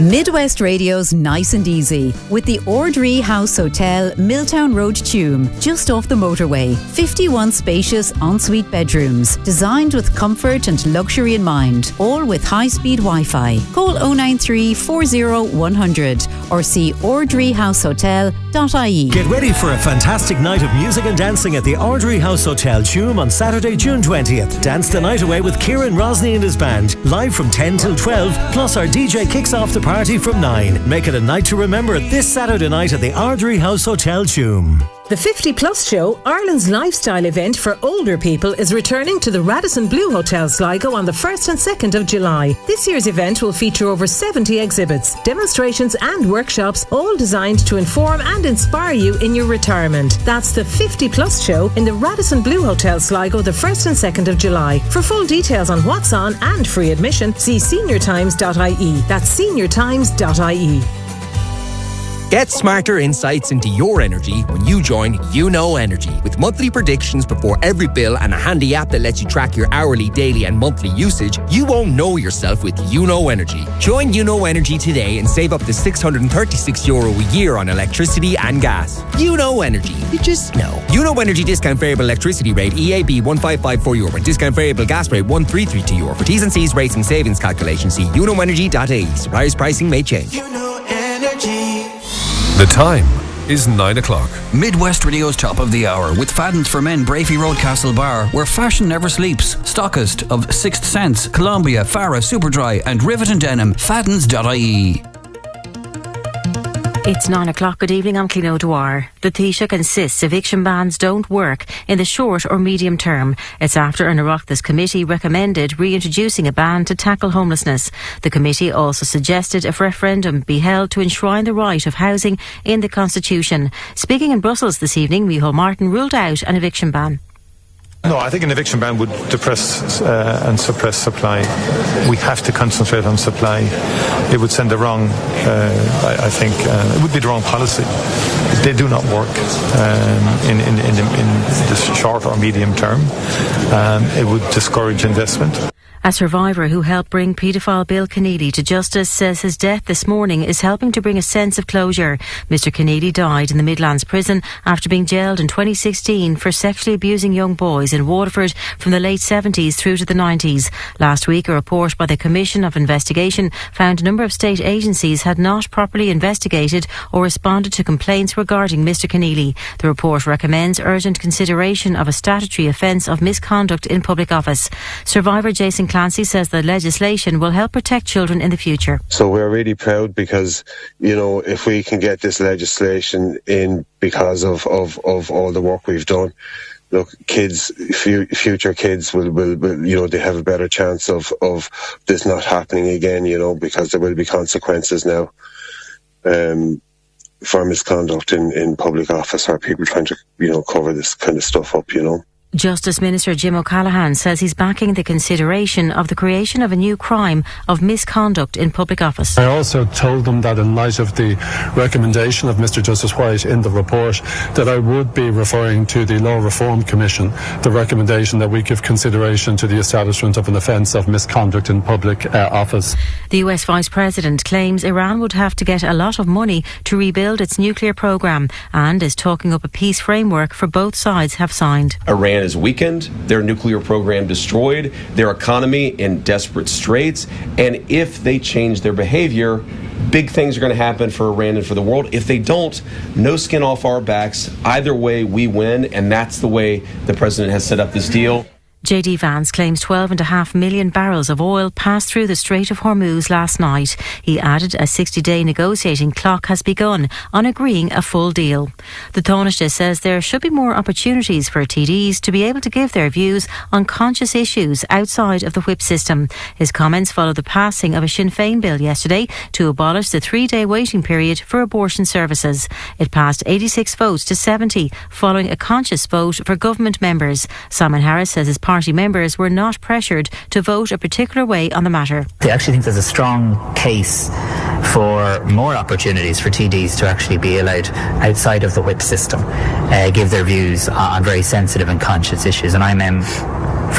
Midwest Radio's Nice and Easy with the Ordree House Hotel, Milltown Road, Tuam, just off the motorway. 51 spacious ensuite bedrooms, designed with comfort and luxury in mind, all with high-speed Wi-Fi. Call 093 40 100 or see ordreehousehotel.ie. Get ready for a fantastic night of music and dancing at the Ordree House Hotel, Tuam on Saturday, June 20th. Dance the night away with Kieran Rosny and his band, live from 10 till 12, plus our DJ kicks off the party from 9. Make it a night to remember this Saturday night at the Ordree House Hotel, Tuam. The 50 Plus Show, Ireland's lifestyle event for older people, is returning to the Radisson Blu Hotel Sligo on the 1st and 2nd of July. This year's event will feature over 70 exhibits, demonstrations and workshops, all designed to inform and inspire you in your retirement. That's the 50 Plus Show in the Radisson Blu Hotel Sligo the 1st and 2nd of July. For full details on what's on and free admission, see seniortimes.ie. That's seniortimes.ie. Get smarter insights into your energy when you join YouKnow Energy. With monthly predictions before every bill and a handy app that lets you track your hourly, daily and monthly usage, you won't know yourself with YouKnow Energy. Join YouKnow Energy today and save up to €636 a year on electricity and gas. YouKnow Energy. You just know. YouKnow Energy discount variable electricity rate EAB €1554 and discount variable gas rate €1332. For T's and C's rates and savings calculations, see youknowenergy.ie. Suppliers pricing may change. YouKnow Energy. The time is 9 o'clock. Midwest Radio's Top of the Hour with Fadden's for Men, Brafey Road, Castle Bar, where fashion never sleeps. Stockist of Sixth Sense, Columbia, Farah, Superdry and Rivet and Denim. Faddens.ie. It's 9 o'clock. Good evening, I'm Clino Dwyer. The Taoiseach insists eviction bans don't work in the short or medium term. It's after an Oireachtas committee recommended reintroducing a ban to tackle homelessness. The committee also suggested a referendum be held to enshrine the right of housing in the Constitution. Speaking in Brussels this evening, Micheál Martin ruled out an eviction ban. No, I think an eviction ban would depress and suppress supply. We have to concentrate on supply. It would send the wrong, I think, it would be the wrong policy. They do not work in the short or medium term. It would discourage investment. A survivor who helped bring paedophile Bill Keneally to justice says his death this morning is helping to bring a sense of closure. Mr Keneally died in the Midlands prison after being jailed in 2016 for sexually abusing young boys in Waterford from the late 70s through to the 90s. Last week, a report by the Commission of Investigation found a number of state agencies had not properly investigated or responded to complaints regarding Mr Keneally. The report recommends urgent consideration of a statutory offence of misconduct in public office. Survivor Jason Clancy says the legislation will help protect children in the future. So we're really proud because, you know, if we can get this legislation in because of all the work we've done, look, kids, future kids will, you know, they have a better chance of this not happening again, you know, because there will be consequences now for misconduct in public office or people trying to, you know, cover this kind of stuff up, you know. Justice Minister Jim O'Callaghan says he's backing the consideration of the creation of a new crime of misconduct in public office. I also told them that in light of the recommendation of Mr Justice White in the report, that I would be referring to the Law Reform Commission the recommendation that we give consideration to the establishment of an offence of misconduct in public office. The US Vice President claims Iran would have to get a lot of money to rebuild its nuclear programme and is talking up a peace framework for both sides have signed. Iran is weakened, their nuclear program destroyed, their economy in desperate straits, and if they change their behavior, big things are going to happen for Iran and for the world. If they don't, no skin off our backs. Either way, we win, and that's the way the president has set up this deal. JD Vance claims 12.5 million barrels of oil passed through the Strait of Hormuz last night. He added a 60-day negotiating clock has begun on agreeing a full deal. The Taoiseach says there should be more opportunities for TDs to be able to give their views on conscious issues outside of the whip system. His comments follow the passing of a Sinn Féin bill yesterday to abolish the 3-day waiting period for abortion services. It passed 86 votes to 70 following a conscious vote for government members. Simon Harris says his party members were not pressured to vote a particular way on the matter. I actually think there's a strong case for more opportunities for TDs to actually be allowed outside of the whip system, give their views on very sensitive and conscious issues. And I'm